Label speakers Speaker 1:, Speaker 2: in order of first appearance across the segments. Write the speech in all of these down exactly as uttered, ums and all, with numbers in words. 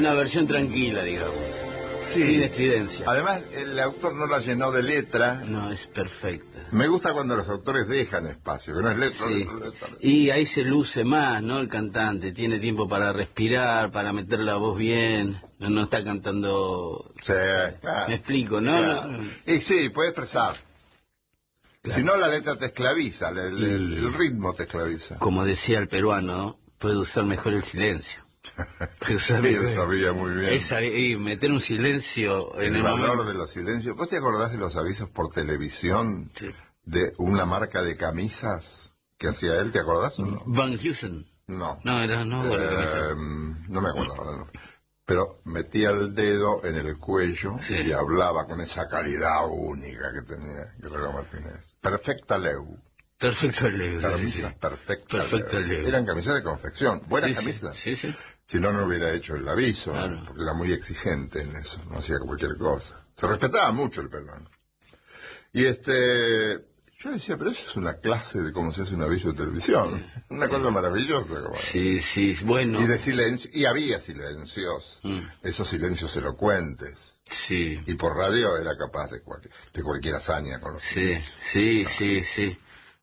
Speaker 1: Una versión tranquila, digamos.
Speaker 2: Sí.
Speaker 1: Sin estridencia.
Speaker 2: Además, el autor no la llenó de letra.
Speaker 1: No, es perfecta.
Speaker 2: Me gusta cuando los autores dejan espacio, que no es letra,
Speaker 1: Sí.
Speaker 2: letra, letra, letra.
Speaker 1: Y ahí se luce más, ¿no? El cantante tiene tiempo para respirar, para meter la voz bien. No, no está cantando...
Speaker 2: Sí, claro.
Speaker 1: Me explico, ¿no?
Speaker 2: Claro.
Speaker 1: No.
Speaker 2: Y sí, puede expresar.
Speaker 1: Claro.
Speaker 2: Si no, la letra te esclaviza, el, el, el,
Speaker 1: Y-
Speaker 2: el ritmo te esclaviza.
Speaker 1: Como decía el peruano, ¿no? Puede usar mejor el silencio. Puede usar
Speaker 2: Sí,
Speaker 1: mejor-
Speaker 2: él sabía muy bien.
Speaker 1: Es saber- y meter un silencio en
Speaker 2: El
Speaker 1: el
Speaker 2: valor
Speaker 1: momento.
Speaker 2: de los silencios. ¿Vos te acordás de los avisos por televisión
Speaker 1: Sí.
Speaker 2: de una marca de camisas que hacía él? ¿Te acordás o no?
Speaker 1: Van Heusen.
Speaker 2: No.
Speaker 1: No, era, no, bueno,
Speaker 2: Eh, no me acuerdo ahora, no. Pero metía el dedo en el cuello
Speaker 1: Sí.
Speaker 2: y hablaba con esa calidad única que tenía Guerrero Martínez. Perfecta Leu.
Speaker 1: perfecto el Leo.
Speaker 2: Camisas perfectas.
Speaker 1: Perfecta Leu.
Speaker 2: Eran camisas de confección, buenas
Speaker 1: Sí, sí,
Speaker 2: camisas.
Speaker 1: sí, sí.
Speaker 2: Si no, no hubiera hecho el aviso,
Speaker 1: Claro.
Speaker 2: porque era muy exigente en eso, no hacía cualquier cosa. Se respetaba mucho el peruano. Y este, yo decía, pero eso es una clase de cómo se hace un aviso de televisión. Una cosa maravillosa. Como
Speaker 1: Sí, sí, bueno.
Speaker 2: Y de silencio, y había silencios,
Speaker 1: Mm.
Speaker 2: esos silencios elocuentes.
Speaker 1: Sí,
Speaker 2: Y por radio era capaz de, cual- de cualquier hazaña con los
Speaker 1: sí,
Speaker 2: silencios.
Speaker 1: sí, sí, sí.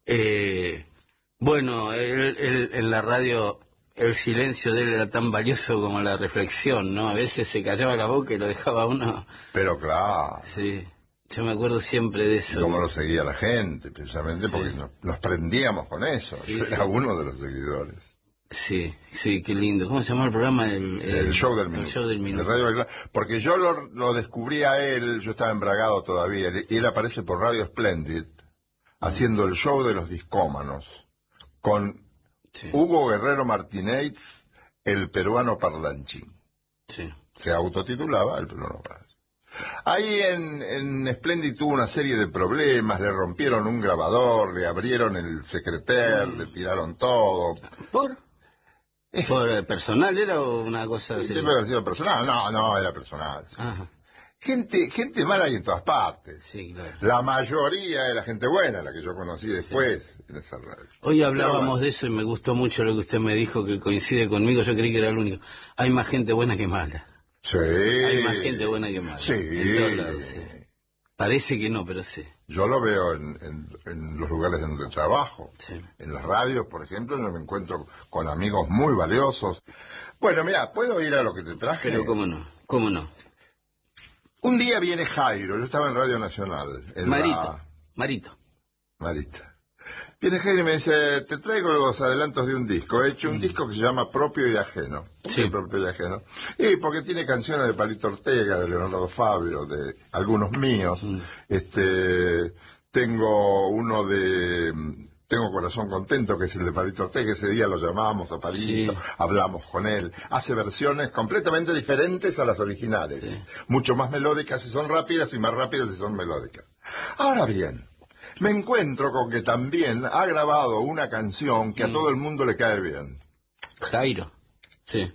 Speaker 1: Eh, bueno, él, él- en la radio el silencio de él era tan valioso como la reflexión, ¿no? A veces se callaba la boca y lo dejaba uno.
Speaker 2: Pero claro,
Speaker 1: Sí, yo me acuerdo siempre de eso.
Speaker 2: cómo lo seguía la gente, precisamente porque
Speaker 1: Sí.
Speaker 2: nos, nos prendíamos con eso.
Speaker 1: Sí,
Speaker 2: Yo
Speaker 1: sí.
Speaker 2: era uno de los seguidores.
Speaker 1: Sí, sí, qué lindo. ¿Cómo se llama el programa? El,
Speaker 2: El show del minuto.
Speaker 1: El show del minuto.
Speaker 2: De Radio Belgrano. Porque yo lo, lo descubrí a él, yo estaba embragado todavía, y él aparece por Radio Splendid, haciendo el show de los discómanos, con
Speaker 1: Sí,
Speaker 2: Hugo Guerrero Martínez, el peruano parlanchín.
Speaker 1: sí.
Speaker 2: Se autotitulaba el peruano parlanchín. Ahí en, en Splendid tuvo una serie de problemas, le rompieron un grabador, le abrieron el secreter, le tiraron todo.
Speaker 1: ¿Por? ¿Por eh, personal era o una cosa así?
Speaker 2: ¿Debe haber sido personal? No, no, era personal.
Speaker 1: Ajá,
Speaker 2: Gente, gente mala hay en todas partes.
Speaker 1: sí, claro.
Speaker 2: La mayoría era gente buena, la que yo conocí después en esa radio.
Speaker 1: Hoy hablábamos
Speaker 2: Pero bueno.
Speaker 1: de eso y me gustó mucho lo que usted me dijo, que coincide conmigo. Yo creí que era el único. Hay más gente buena que mala.
Speaker 2: Sí.
Speaker 1: Hay más gente buena que mala.
Speaker 2: Sí.
Speaker 1: En todos lados, sí. Parece que no, pero sí.
Speaker 2: Yo lo veo en, en- en los lugares donde trabajo.
Speaker 1: Sí.
Speaker 2: En las radios, por ejemplo, donde me encuentro con amigos muy valiosos. Bueno, mira, ¿puedo ir a lo que te traje?
Speaker 1: Pero cómo no, cómo no.
Speaker 2: Un día viene Jairo, yo estaba en Radio Nacional. En
Speaker 1: Marito,
Speaker 2: la-
Speaker 1: Marito.
Speaker 2: Marita. Viene Jairo y me dice, te traigo los adelantos de un disco. He hecho un disco que se llama Propio y Ajeno. ¿Por qué
Speaker 1: Sí.
Speaker 2: Propio y Ajeno? Y porque tiene canciones de Palito Ortega, de Leonardo Fabio, de algunos míos. Este, tengo uno de... Tengo Corazón Contento, que es el de Palito Ortega. Ese día lo llamábamos a Palito,
Speaker 1: Sí.
Speaker 2: hablamos con él. Hace versiones completamente diferentes a las originales.
Speaker 1: Sí.
Speaker 2: Mucho más melódicas si son rápidas y más rápidas si son melódicas. Ahora bien, me encuentro con que también ha grabado una canción que a todo el mundo le cae bien.
Speaker 1: Jairo. Sí.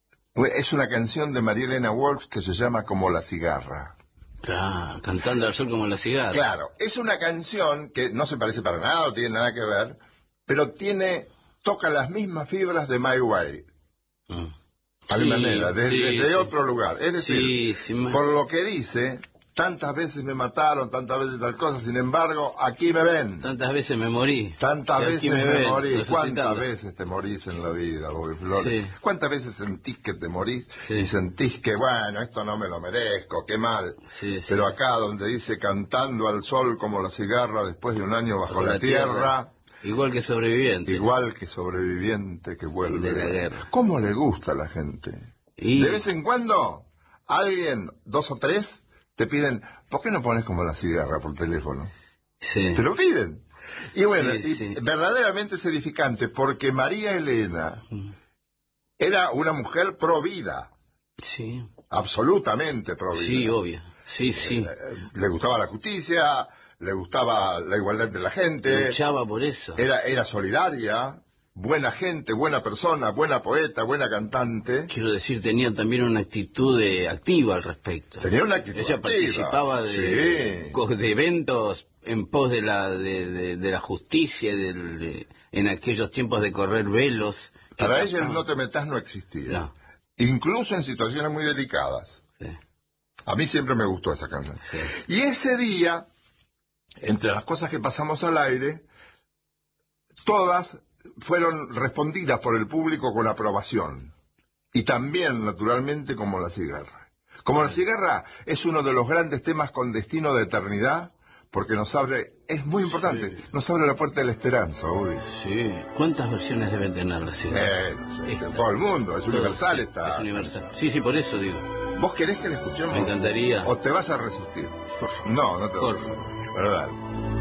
Speaker 2: Es una canción de María Elena Walsh que se llama Como la cigarra.
Speaker 1: Claro, cantando al sol como la cigarra.
Speaker 2: Claro, es una canción que no se parece para nada, no tiene nada que ver, pero tiene, toca las mismas fibras de My Way.
Speaker 1: Mm.
Speaker 2: A mi
Speaker 1: Sí,
Speaker 2: manera, desde,
Speaker 1: sí,
Speaker 2: desde
Speaker 1: sí.
Speaker 2: otro lugar. Es decir,
Speaker 1: Sí, sí, ma-
Speaker 2: por lo que dice, tantas veces me mataron, tantas veces tal cosa, sin embargo, aquí me ven.
Speaker 1: Tantas veces me morí.
Speaker 2: Tantas
Speaker 1: Y aquí
Speaker 2: veces me,
Speaker 1: ven,
Speaker 2: morí.
Speaker 1: resucitando.
Speaker 2: ¿Cuántas veces te morís en la vida, Bobby Flores?
Speaker 1: Sí.
Speaker 2: ¿Cuántas veces sentís que te morís
Speaker 1: Sí.
Speaker 2: y sentís que, bueno, esto no me lo merezco, qué mal?
Speaker 1: Sí, sí.
Speaker 2: Pero acá donde dice cantando al sol como la cigarra después de un año bajo,
Speaker 1: Bajo
Speaker 2: la,
Speaker 1: la
Speaker 2: tierra,
Speaker 1: tierra, igual que sobreviviente.
Speaker 2: igual que sobreviviente que vuelve.
Speaker 1: De la guerra.
Speaker 2: ¿Cómo le gusta a la gente?
Speaker 1: Y-
Speaker 2: De vez en cuando, alguien, dos o tres, te piden, ¿por qué no pones como la cigarra por teléfono?
Speaker 1: Sí.
Speaker 2: Te lo piden. Y bueno,
Speaker 1: Sí,
Speaker 2: y
Speaker 1: sí.
Speaker 2: verdaderamente es edificante porque María Elena era una mujer pro vida,
Speaker 1: Sí.
Speaker 2: absolutamente pro vida.
Speaker 1: Sí, obvio. Sí, sí.
Speaker 2: Eh, Le gustaba la justicia, le gustaba la igualdad de la gente,
Speaker 1: Luchaba por eso.
Speaker 2: era, era solidaria, buena gente, buena persona, buena poeta, buena cantante.
Speaker 1: Quiero decir, tenía también una actitud eh, activa al respecto.
Speaker 2: Tenía una actitud
Speaker 1: Ella
Speaker 2: activa.
Speaker 1: participaba de,
Speaker 2: Sí.
Speaker 1: co- de eventos en pos de la de, de- de la justicia, del- de- en aquellos tiempos de correr velos. que
Speaker 2: Para ella el
Speaker 1: pasaban.
Speaker 2: no te metas no existía.
Speaker 1: No.
Speaker 2: incluso en situaciones muy delicadas.
Speaker 1: Sí.
Speaker 2: A mí siempre me gustó esa canción.
Speaker 1: Sí.
Speaker 2: Y ese día, entre las cosas que pasamos al aire, todas fueron respondidas por el público con aprobación. Y también, naturalmente, como La Cigarra. Como La Cigarra es uno de los grandes temas con destino de eternidad, porque nos abre, es muy importante, sí. nos abre la puerta de la esperanza, obvio.
Speaker 1: Sí. ¿Cuántas versiones deben tener La Cigarra?
Speaker 2: Eh, no sé, todo el mundo, es todo, universal
Speaker 1: sí,
Speaker 2: esta.
Speaker 1: Es universal. Sí, sí, por eso digo.
Speaker 2: ¿Vos querés que la escuchemos?
Speaker 1: Me encantaría.
Speaker 2: ¿O te vas a resistir?
Speaker 1: Por favor.
Speaker 2: No, no te
Speaker 1: Por
Speaker 2: vas a
Speaker 1: favor.
Speaker 2: resistir. ¿Verdad?